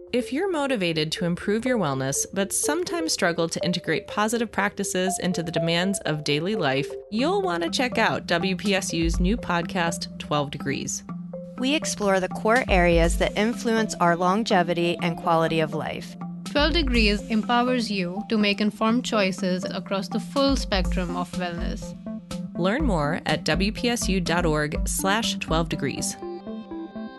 If you're motivated to improve your wellness, but sometimes struggle to integrate positive practices into the demands of daily life, you'll want to check out WPSU's new podcast, 12 Degrees. We explore the core areas that influence our longevity and quality of life. 12 Degrees empowers you to make informed choices across the full spectrum of wellness. Learn more at wpsu.org/12degrees.